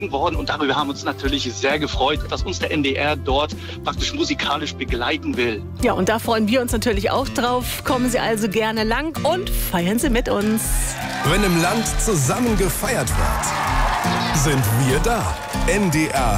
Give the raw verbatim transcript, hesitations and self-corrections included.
worden und darüber haben wir uns natürlich sehr gefreut, dass uns der N D R dort praktisch musikalisch begleiten will. Ja, und da freuen wir uns natürlich auch drauf. Kommen Sie also gerne lang und feiern Sie mit uns. Wenn im Land zusammen gefeiert wird, sind wir da. N D R